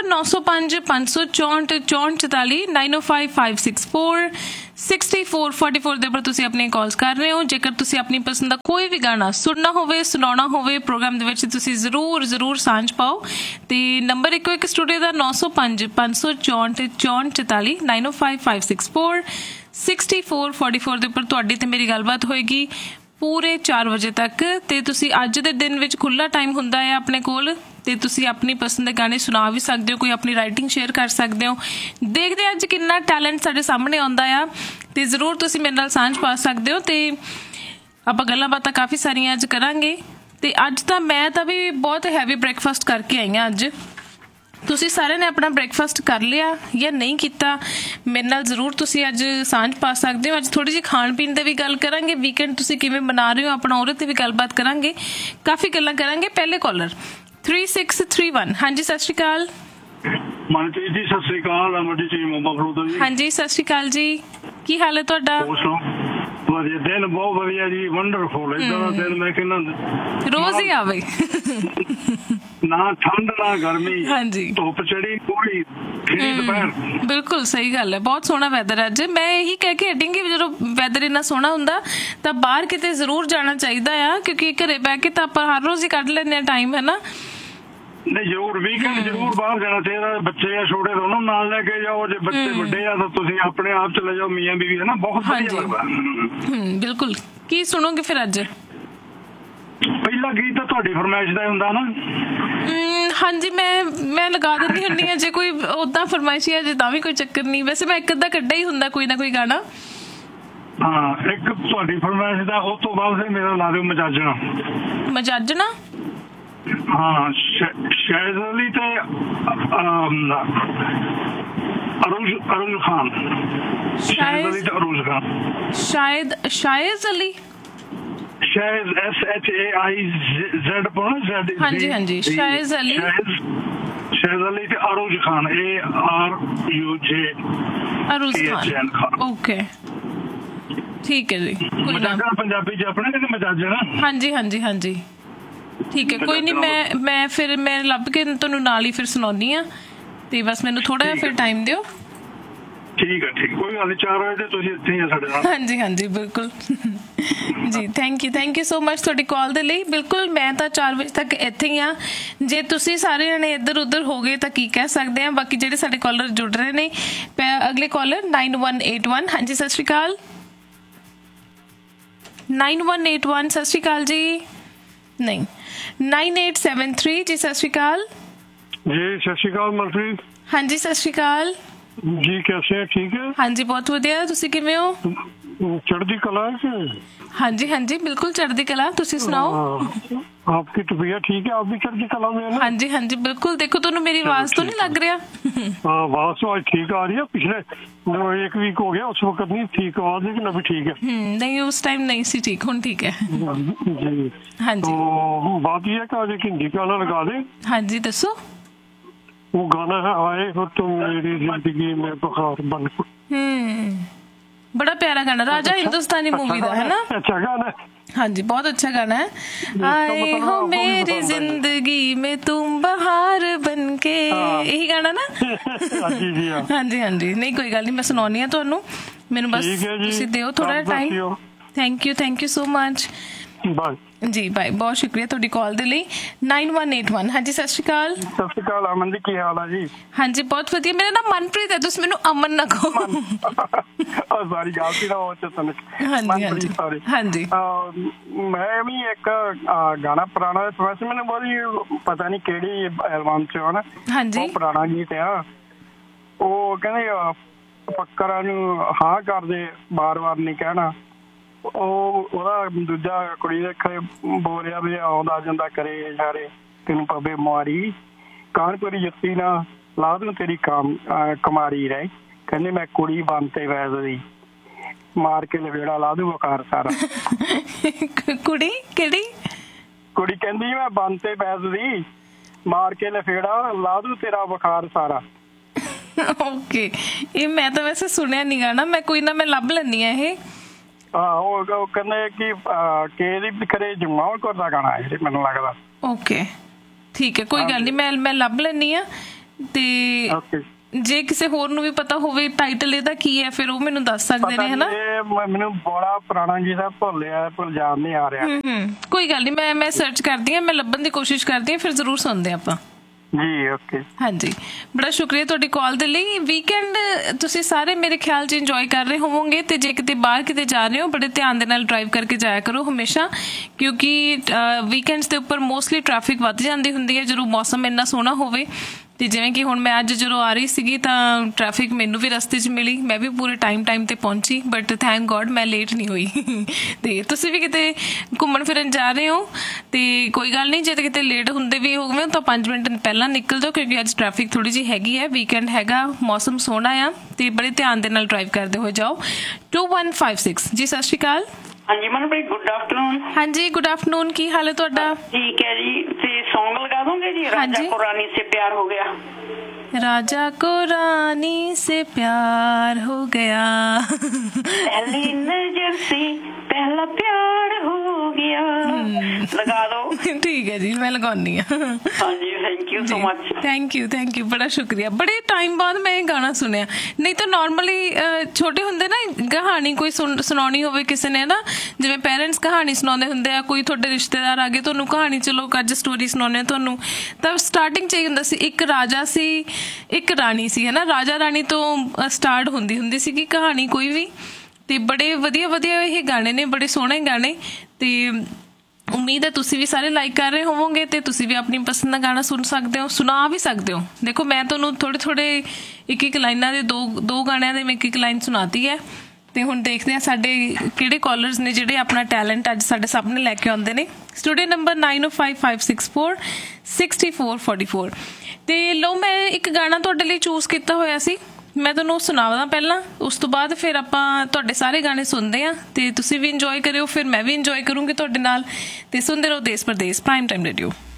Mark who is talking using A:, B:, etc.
A: 905 564 6444 905 564 6444 ਦੇ ਉੱਪਰ ਤੁਸੀਂ ਆਪਣੀਆਂ ਕਾਲਸ ਕਰ ਰਹੇ ਹੋ। ਜੇਕਰ ਤੁਸੀਂ ਆਪਣੀ ਪਸੰਦ ਦਾ ਕੋਈ ਵੀ ਗਾਣਾ ਸੁਣਨਾ ਹੋਵੇ, ਸੁਣਾਉਣਾ ਹੋਵੇ ਪ੍ਰੋਗਰਾਮ ਦੇ ਵਿੱਚ, ਤੁਸੀਂ ਜ਼ਰੂਰ ਸਾਂਝ ਪਾਓ। ਤੇ ਨੰਬਰ ਇੱਕੋ ਇੱਕ ਸਟੂਡੀਓ ਦਾ 905 564 64 44 905 564 6444 ਦੇ ਉੱਪਰ ਤੁਹਾਡੀ ਤੇ ਮੇਰੀ ਗੱਲਬਾਤ ਹੋਏਗੀ ਪੂਰੇ 4 ਵਜੇ ਤੱਕ। ਤੇ ਤੁਸੀਂ ਅੱਜ ਦੇ ਦਿਨ ਵਿੱਚ ਖੁੱਲ੍ਹਾ ਟਾਈਮ ਹੁੰਦਾ ਹੈ ਆਪਣੇ ਕੋਲ, ਤੇ ਤੁਸੀਂ ਆਪਣੀ ਪਸੰਦ ਦੇ ਗਾਣੇ ਸੁਣਾ ਵੀ ਸਕਦੇ ਹੋ, ਕੋਈ ਆਪਣੀ ਰਾਈਟਿੰਗ ਸ਼ੇਅਰ ਕਰ ਸਕਦੇ ਹੋ। ਦੇਖਦੇ ਅੱਜ ਕਿੰਨਾ ਟੈਲੈਂਟ ਸਾਡੇ ਸਾਹਮਣੇ ਆਉਂਦਾ ਆ, ਤੇ ਜ਼ਰੂਰ ਤੁਸੀਂ ਮੇਰੇ ਨਾਲ ਸਾਂਝ ਪਾ ਸਕਦੇ ਹੋ। ਤੇ ਆਪਾਂ ਗੱਲਾਂ ਬਾਤਾਂ ਕਾਫੀ ਸਾਰੀਆਂ ਅੱਜ ਕਰਾਂਗੇ। ਤੇ ਅੱਜ ਤਾਂ ਮੈਂ ਤਾਂ ਵੀ ਬਹੁਤ ਹੈਵੀ ਬ੍ਰੇਕਫਾਸਟ ਕਰਕੇ ਆਈ ਹਾਂ। ਅੱਜ ਤੁਸੀਂ ਸਾਰਿਆਂ ਨੇ ਆਪਣਾ ਬ੍ਰੇਕਫਾਸਟ ਕਰ ਲਿਆ ਜਾਂ ਨਹੀਂ ਕੀਤਾ, ਮੇਰੇ ਨਾਲ ਜ਼ਰੂਰ ਤੁਸੀਂ ਅੱਜ ਸਾਂਝ ਪਾ ਸਕਦੇ ਹੋ। ਅੱਜ ਥੋੜ੍ਹੀ ਜਿਹੀ ਖਾਣ ਪੀਣ ਦੀ ਵੀ ਗੱਲ ਕਰਾਂਗੇ, ਵੀਕਐਂਡ ਤੁਸੀਂ ਕਿਵੇਂ ਮਨਾ ਰਹੇ ਹੋ ਆਪਣਾ, ਉਹਦੇ 'ਤੇ ਵੀ ਗੱਲਬਾਤ ਕਰਾਂਗੇ, ਕਾਫੀ ਗੱਲਾਂ ਕਰਾਂਗੇ। ਪਹਿਲੇ ਕਾਲਰ 3631, ਹਾਂਜੀ ਸਤਿ ਸ਼੍ਰੀ ਅਕਾਲ।
B: ਮਨਪ੍ਰੀਤ ਜੀ ਸਤਿ ਸ਼੍ਰੀ ਅਕਾਲ। ਅਮਰਜੀਤ ਜੀ ਮੁੰਬਾ ਖਲੋਤਾ ਜੀ।
A: ਹਾਂਜੀ ਸਤਿ ਸ਼੍ਰੀ ਅਕਾਲ ਜੀ, ਕੀ ਹਾਲ ਹੈ ਤੁਹਾਡਾ?
B: ਵਧੀਆ ਦਿਨ, ਬਹੁਤ ਵਧੀਆ ਜੀ, ਵੰਡਰਫੁਲ। ਏਦਾਂ ਦਾ ਦਿਨ ਮੈਂ ਕਹਿੰਦਾ
A: ਰੋਜ਼ ਹੀ ਆਵੇ,
B: ਨਾ ਠੰਡ ਨਾ ਗਰਮੀ,
A: ਹਾਂਜੀ
B: ਧੁੱਪ ਚੜੀ ਪੂਰੀ ਖਿੜੀ ਦੁਪਹਿਰ।
A: ਬਿਲਕੁਲ ਸਹੀ ਗੱਲ ਹੈ, ਬਹੁਤ ਸੋਹਣਾ ਵੈਦਰ ਅੱਜ। ਮੈਂ ਇਹੀ ਕਹਿ ਕੇ ਹਟਾਂਗੀ ਵੀ ਜਦੋਂ ਵੈਦਰ ਇੰਨਾ ਸੋਹਣਾ ਹੁੰਦਾ ਤਾਂ ਬਾਹਰ ਕਿਤੇ ਜ਼ਰੂਰ ਜਾਣਾ ਚਾਹੀਦਾ ਆ, ਕਿਉਂਕਿ ਘਰੇ ਬਹਿ ਕੇ ਤਾਂ ਆਪਾਂ ਹਰ ਰੋਜ਼ ਹੀ ਕੱਢ ਲੈਂਦੇ ਹਾਂ ਟਾਈਮ, ਹੈ ਨਾ?
B: ਨਹੀਂ ਜ਼ਰੂਰ ਵੀਕਐਂਡ ਜ਼ਰੂਰ ਬਾਹਰ ਜਾਣਾ ਚਾਹੀਦਾ। ਬੱਚੇ ਆ ਛੋਟੇ ਤਾਂ ਉਹਨਾਂ ਨਾਲ ਲੈ ਕੇ ਜਾਓ, ਜੇ ਬੱਚੇ ਵੱਡੇ ਆ ਤਾਂ ਤੁਸੀਂ ਆਪਣੇ ਆਪ ਚਲੇ ਜਾਓ, ਮੀਆਂ ਬੀਵੀ, ਹੈ ਨਾ, ਬਹੁਤ ਵਧੀਆ ਲੱਗਦਾ।
A: ਬਿਲਕੁਲ। ਕੀ ਸੁਣੋਗੇ ਫਿਰ ਅੱਜ?
B: ਪਹਿਲਾ ਗੀਤ ਤਾਂ ਤੁਹਾਡੀ ਫਰਮਾਇਸ਼ ਦਾ ਹੁੰਦਾ ਨਾ?
A: ਹਾਂਜੀ, ਮੈਂ ਲਗਾ ਦਿੰਦੀ ਹੁੰਦੀ ਹਾਂ ਜੇ ਕੋਈ ਓਦਾਂ ਫਰਮਾਇਸ਼ੀ ਹੈ, ਜੇ ਤਾਂ ਵੀ ਕੋਈ ਚੱਕਰ ਨਹੀਂ। ਵੈਸੇ ਮੈਂ ਇੱਕ ਅੱਧਾ ਕੱਢਿਆ ਹੀ ਹੁੰਦਾ ਕੋਈ ਨਾ ਕੋਈ ਗਾਣਾ।
B: ਹਾਂ, ਇੱਕ ਤੁਹਾਡੀ ਫਰਮਾਇਸ਼ ਦਾ, ਉਸ ਤੋਂ ਬਾਅਦ ਫਿਰ ਮੇਰਾ ਲਾ ਦਿਓ ਮਜਾਜਣਾ।
A: ਮਜਾਜਣਾ?
B: ਹਾਂ, ਸ਼ਾਇਦ ਅਲੀ ਤੇ ਅਰੁਜ ਖਾਨ। ਸ਼ਾਇਦ ਅਲੀ ਤੇ ਅਰੁਜ ਖਾਨ। ਸ਼ਾਇਦ
A: ਅਲੀ,
B: ਸ਼ਾਇਦ SHAIZ ਪੜ੍ਹੋ।
A: ਹਾਂਜੀ ਹਾਂਜੀ, ਸ਼ਾਇਦ ਅਲੀ,
B: ਸ਼ਾਇਦ ਅਲੀ ਤੇ ਅਰੁਜ ਖਾਨ, ARUJ
A: ਅਰੁਜ ਖਾਨ। ਓਕੇ, ਠੀਕ ਹੈ ਜੀ। ਕੋਈ ਨਾ,
B: ਪੰਜਾਬੀ ਚ ਆਪਣੇ ਕਹਿੰਦੇ ਮਜਾਜਣਾ। ਹਾਂਜੀ
A: ਹਾਂਜੀ ਹਾਂਜੀ, ਠੀਕ ਹੈ, ਕੋਈ ਨਹੀਂ। ਮੈਂ ਫਿਰ ਮੈਂ ਲੱਭ ਕੇ ਤੁਹਾਨੂੰ ਨਾਲ ਹੀ ਫਿਰ ਸੁਣਾਉਂਦੀ ਹਾਂ, ਤੇ ਬਸ ਮੈਨੂੰ ਥੋੜਾ ਜਿਹਾ ਫਿਰ ਟਾਈਮ ਦਿਓ।
B: ਠੀਕ ਹੈ, ਠੀਕ, ਕੋਈ ਗੱਲ ਨਹੀਂ। 4 ਵਜੇ ਤੇ ਤੁਸੀਂ ਇੱਥੇ ਹੀ ਆ ਸਾਡੇ ਨਾਲ। ਹਾਂਜੀ
A: ਹਾਂਜੀ ਬਿਲਕੁਲ ਜੀ। ਥੈਂਕ ਯੂ ਸੋ ਮਚ ਤੁਹਾਡੀ ਕਾਲ ਦੇ ਲਈ। ਬਿਲਕੁਲ, ਮੈਂ ਤਾਂ 4 ਵਜੇ ਤੱਕ ਇੱਥੇ ਹੀ ਹਾਂ। ਜੇ ਤੁਸੀਂ ਸਾਰੇ ਜਣੇ ਇੱਧਰ ਉੱਧਰ ਹੋ ਗਏ ਤਾਂ ਕੀ ਕਹਿ ਸਕਦੇ ਹਾਂ। ਬਾਕੀ ਜਿਹੜੇ ਸਾਡੇ ਕਾਲਰ ਜੁੜ ਰਹੇ ਨੇ, ਅਗਲੇ ਕਾਲਰ 9181, ਹਾਂਜੀ ਸਤਿ ਸ਼੍ਰੀ ਅਕਾਲ। 9181, ਸਤਿ ਸ਼੍ਰੀ ਅਕਾਲ ਜੀ। ਨਹੀਂ, 9873 ਜੀ, ਸਤਿ ਸ਼੍ਰੀ ਅਕਾਲ
B: ਜੀ। ਸਤਿ ਸ਼੍ਰੀ ਅਕਾਲ ਮਨਪ੍ਰੀਤ।
A: ਹਾਂਜੀ ਸਤਿ ਸ਼੍ਰੀ ਅਕਾਲ
B: ਜੀ, ਕੈਸੇ ਹੈ? ਠੀਕ ਹੈ।
A: ਹਾਂਜੀ ਬਹੁਤ ਵਧੀਆ, ਤੁਸੀਂ ਕਿਵੇਂ ਹੋ?
B: ਚੜ੍ਹਦੀ ਕਲਾ।
A: ਹਾਂਜੀ ਹਾਂਜੀ ਬਿਲकुल चढ़ती कला। तुसी सुनाओ,
B: आपकी तबीयत ठीक है? आप भी चढ़ती कला में है ना?
A: हाँ जी हाँ जी बिल्कुल। देखो तो मेरी आवाज तो नहीं लग रहा?
B: हाँ, आवाज तो आज ठीक आ रही है। पिछले 1 वीक हो गया, उस वक्त नहीं ठीक आवाज, लेकिन अभी ठीक है।
A: नहीं, उस टाइम नहीं सी ठीक, हुन ठीक है
B: जी।
A: हाँ जी,
B: तो बात यह है कि आज एक हिंदी गाना लगा दे।
A: हाँ जी दसो।
B: वो गाना है आए हो तुम मेरी जिंदगी में बहार बन।
A: बड़ा प्यारा गाना, राजा हिंदुस्तानी मूवी का, है ना? अच्छा गाना, हाँ जी बहुत अच्छा गाना है। आए हो मेरी जिंदगी में तुम बहार बनके, यही गाना ना? हाँ जी हाँ जी। नहीं कोई गल नहीं, मैं सुनानी है तुहानू, मैनू बस तुसी दिओ थोड़ा time. Thank you so much. Bye ji, bye. बहुत शुक्रिया ਤੁਹਾਡੀ ਕਾਲ ਦੇ ਲਈ। 9181, ਹਾਂਜੀ ਸਤਿ ਸ਼੍ਰੀ ਅਕਾਲ।
B: ਸਤਿ ਸ਼੍ਰੀ ਅਕਾਲ ਅਮਨ ਜੀ, ਕੀ ਹਾਲ ਆ ਜੀ?
A: ਹਾਂਜੀ ਬਹੁਤ ਵਧੀਆ। ਮੇਰਾ ਨਾਮ ਮਨਪ੍ਰੀਤ ਹੈ, ਤੁਸੀਂ ਮੈਨੂੰ ਅਮਨ ਨਾ ਕਹੋ।
B: ਸਾਰੀ ਗਲਤੀ ਨਾ ਹੋ ਚ ਤਨ।
A: ਹਾਂਜੀ ਹਾਂਜੀ।
B: ਮੈਂ ਵੀ ਇੱਕ ਗਾਣਾ ਪੁਰਾਣਾ ਵੈਸੇ ਮੈਨੂੰ ਬਹੁਤ ਪਤਾ ਨਹੀਂ ਕਿਹੜੀ ਐਲਬਮ ਚ ਆ ਨਾ। ਹਾਂਜੀ, ਉਹ ਪੁਰਾਣਾ ਗੀਤ ਆ। ਉਹ ਕਹਿੰਦੇ ਫੱਕਰਾਂ ਨੂੰ ਹਾਂ ਕਰਦੇ, ਬਾਰ-ਬਾਰ ਨਹੀਂ ਕਹਿਣਾ। ਉਹਦਾ ਦੂਜਾ ਕੁੜੀ ਦੇ ਬੋਲ ਰਿਹਾ ਵੀ ਆਉਂਦਾ ਜਾਂਦਾ ਕਰੇ ਯਾਰੇ ਤੈਨੂੰ ਪਵੇ ਮਾਰੀ, ਕਾਨਪੁਰੀ ਜੱਤੀ ਨਾ ਲਾ ਦੂੰ ਤੇਰੀ ਕਮਾਰੀ ਰਹਿ। ਕਹਿੰਦੇ ਮੈਂ ਕੁੜੀ ਬਣ ਤੇ ਵੈਸਦੀ, ਮਾਰ ਕੇ ਲਵੇੜਾ ਲਾ ਦੂ ਵਕਾਰ ਸਾਰਾ।
A: ਕੁੜੀ ਕਿਹੜੀ
B: ਕੁੜੀ ਕਹਿੰਦੀ ਮੈਂ ਬਣ ਤੇ ਵੈਸਦੀ, ਮਾਰ ਕੇ ਲਫੇੜਾ ਲਾ ਦੂ ਤੇਰਾ ਵਕਾਰ ਸਾਰਾ।
A: ਓਕੇ, ਇਹ ਮੈਂ ਤਾਂ ਵੈਸੇ ਸੁਣਿਆ ਨੀ ਗਾਣਾ, ਮੈਂ ਕੋਈ ਨਾ ਮੈਂ ਲੱਭ ਲੈਂਦੀ ਆ ਇਹ। ਉਹ ਕਹਿੰਦੇ ਕਿ ਇਹਦੀ ਖਰੇ ਜਮਾਲ ਕੌਰ ਦਾ ਗਾਣਾ ਹੈ ਮੈਨੂੰ ਲੱਗਦਾ। ਓਕੇ ਠੀਕ ਹੈ, ਕੋਈ ਗੱਲ ਨਹੀਂ, ਮੈਂ ਲੱਭ ਲੈਂਦੀ ਹਾਂ ਤੇ ਜੇ ਕਿਸੇ ਹੋਰ ਨੂੰ ਵੀ ਪਤਾ ਹੋਵੇ ਟਾਈਟਲ ਇਹਦਾ ਕੀ ਹੈ ਫਿਰ ਉਹ ਮੈਨੂੰ ਦੱਸ ਸਕਦੇ ਨੇ ਹਨਾ।
B: ਮੈਨੂੰ ਬੜਾ ਪੁਰਾਣਾ ਗੀਤ ਆ, ਭੁੱਲ ਜਾਣ ਨਹੀਂ ਆ ਰਿਹਾ।
A: ਕੋਈ ਗੱਲ ਨਹੀਂ, ਮੈਂ ਸਰਚ ਕਰਦੀ ਹਾਂ, ਮੈਂ ਲੱਭਣ ਦੀ ਕੋਸ਼ਿਸ਼ ਕਰਦੀ ਹਾਂ, ਫਿਰ ਜ਼ਰੂਰ ਸੁਣਦੇ ਆਪਾਂ
B: ਜੀ। ਓਕੇ
A: ਹਾਂਜੀ, ਬੜਾ ਸ਼ੁਕਰੀਆ ਤੁਹਾਡੀ ਕਾਲ ਦੇ ਲਈ। ਵੀਕਐਂਡ ਤੁਸੀਂ ਸਾਰੇ ਮੇਰੇ ਖਿਆਲ 'ਚ ਇੰਜੋਏ ਕਰ ਰਹੇ ਹੋਵੋਗੇ, ਤੇ ਜੇ ਕਿਤੇ ਬਾਹਰ ਕਿਤੇ ਜਾ ਰਹੇ ਹੋ ਬੜੇ ਧਿਆਨ ਦੇ ਨਾਲ ਡਰਾਈਵ ਕਰਕੇ ਜਾਇਆ ਕਰੋ ਹਮੇਸ਼ਾ, ਕਿਉਂਕਿ ਵੀਕਐਂਡਸ ਦੇ ਉੱਪਰ ਮੋਸਟਲੀ ਟ੍ਰੈਫਿਕ ਵੱਧ ਜਾਂਦੀ ਹੁੰਦੀ ਹੈ ਜਦੋਂ ਮੌਸਮ ਇੰਨਾ ਸੋਹਣਾ ਹੋਵੇ। ਤੇ ਜਿਵੇਂ ਕਿ ਹੁਣ ਮੈਂ ਅੱਜ ਜਦੋਂ ਆ ਰਹੀ ਸੀਗੀ ਤਾਂ ਟ੍ਰੈਫਿਕ ਮੈਨੂੰ ਵੀ ਰਸਤੇ 'ਚ ਮਿਲੀ, ਮੈਂ ਵੀ ਪੂਰੇ ਟਾਈਮ ਤੇ ਪਹੁੰਚੀ, ਬਟ ਥੈਂਕ ਗੋਡ ਮੈਂ ਲੇਟ ਨਹੀਂ ਹੋਈ। ਤੇ ਤੁਸੀਂ ਵੀ ਕਿਤੇ ਘੁੰਮਣ ਫਿਰਨ ਜਾ ਰਹੇ ਹੋ ਤੇ ਕੋਈ ਗੱਲ ਨਹੀਂ, ਜੇ ਕਿਤੇ ਲੇਟ ਹੁੰਦੇ ਵੀ ਹੋਵੇ ਤਾਂ 5 ਮਿੰਟ ਪਹਿਲਾਂ ਨਿਕਲ ਜਾਓ, ਕਿਉਂਕਿ ਅੱਜ ਟ੍ਰੈਫਿਕ ਥੋੜੀ ਜਿਹੀ ਹੈਗੀ ਹੈ, ਵੀਕਐਂਡ ਹੈਗਾ, ਮੌਸਮ ਸੋਹਣਾ ਆ, ਤੇ ਬੜੇ ਧਿਆਨ ਦੇ ਨਾਲ ਡਰਾਈਵ ਕਰਦੇ ਹੋਏ ਜਾਓ। 2156 ਜੀ, ਸਤਿ ਸ਼੍ਰੀ ਅਕਾਲ।
C: ਹਾਂਜੀ ਮਨਪ੍ਰੀਤ, ਗੁੱਡ ਆਫਟਰਨੂਨ।
A: ਹਾਂਜੀ ਗੁੱਡ ਆਫਟਰਨੂਨ, ਕੀ ਹਾਲ ਹੈ ਤੁਹਾਡਾ?
C: ਠੀਕ ਹੈ ਜੀ। ਤੇ ਸੌਂਗ ਲਗਾ ਦੋਗੇ ਜੀ, ਰਾਜਾ को रानी से प्यार हो गया।
A: राजा को रानी से प्यार हो गया,
C: पहली नजर से पहला प्यार हो गया। लगा दो।
A: ठीक है जी, मैं लगानी हाँ
C: जी। Thank you so much.
A: Thank you, बड़ा शुक्रिया। बड़े टाइम बाद मैं गाना सुनिया, नहीं तो नॉर्मली छोटे ਹੁੰਦੇ ਨਾ ਕਹਾਣੀ ਕੋਈ ਸੁਣਾਉਣੀ ਹੋਵੇ ਕਿਸੇ ਨੇ ਨਾ, ਜਿਵੇਂ ਪੇਰੈਂਟਸ ਕਹਾਣੀ ਸੁਣਾਉਂਦੇ ਹੁੰਦੇ ਆ, ਕੋਈ ਤੁਹਾਡੇ ਰਿਸ਼ਤੇਦਾਰ ਆ ਗਏ ਤੁਹਾਨੂੰ ਕਹਾਣੀ, ਚਲੋ ਅੱਜ ਸਟੋਰੀ ਸੁਣਾਉਂਦੇ ਤੁਹਾਨੂੰ, ਤਾਂ ਸਟਾਰਟਿੰਗ 'ਚ ਇਹ ਹੁੰਦਾ ਸੀ ਇੱਕ ਰਾਜਾ ਸੀ ਇੱਕ ਰਾਣੀ ਸੀ, ਹੈ ਨਾ, ਰਾਜਾ ਰਾਣੀ ਤੋਂ ਸਟਾਰਟ ਹੁੰਦੀ ਸੀਗੀ ਕਹਾਣੀ ਕੋਈ ਵੀ। ਤੇ ਬੜੇ ਵਧੀਆ ਇਹ ਗਾਣੇ ਨੇ, ਬੜੇ ਸੋਹਣੇ ਗਾਣੇ, ਤੇ ਉਮੀਦ ਹੈ ਤੁਸੀਂ ਵੀ ਸਾਰੇ ਲਾਈਕ ਕਰ ਰਹੇ ਹੋਵੋਗੇ ਤੇ ਤੁਸੀਂ ਵੀ ਆਪਣੀ ਪਸੰਦ ਦਾ ਗਾਣਾ ਸੁਣ ਸਕਦੇ ਹੋ, ਸੁਣਾ ਵੀ ਸਕਦੇ ਹੋ। ਦੇਖੋ ਮੈਂ ਤੁਹਾਨੂੰ ਥੋੜੇ ਇੱਕ ਲਾਈਨਾਂ ਦੇ ਦੋ ਗਾਣਿਆਂ ਦੇ ਮੈਂ ਇੱਕ ਲਾਈਨ ਸੁਣਾਤੀ ਹੈ। ਤੇ ਹੁਣ ਦੇਖਦੇ ਹਾਂ ਸਾਡੇ ਕਿਹੜੇ ਕਾਲਰਸ ਨੇ ਜਿਹੜੇ ਆਪਣਾ ਟੈਲੈਂਟ ਅੱਜ ਸਾਡੇ ਸਾਹਮਣੇ ਲੈ ਕੇ ਆਉਂਦੇ ਨੇ। Studio number 9055646444। ਤੇ ਲਓ ਮੈਂ ਇੱਕ ਗਾਣਾ ਤੁਹਾਡੇ ਲਈ ਚੂਜ਼ ਕੀਤਾ ਹੋਇਆ ਸੀ, ਮੈਂ ਤੁਹਾਨੂੰ ਸੁਣਾਵਾਂ ਪਹਿਲਾਂ, ਉਸ ਤੋਂ ਬਾਅਦ ਫਿਰ ਆਪਾਂ ਤੁਹਾਡੇ ਸਾਰੇ ਗਾਣੇ ਸੁਣਦੇ ਹਾਂ ਤੇ ਤੁਸੀਂ ਵੀ ਇੰਜੋਏ ਕਰਿਓ, ਫਿਰ ਮੈਂ ਵੀ ਇੰਜੋਏ ਕਰੂੰਗੀ ਤੁਹਾਡੇ ਨਾਲ। ਤੇ ਸੁਣਦੇ ਰਹੋ ਦੇਸ਼ ਪ੍ਰਦੇਸ਼ ਪ੍ਰਾਈਮ ਟਾਈਮ ਰੇਡੀਓ।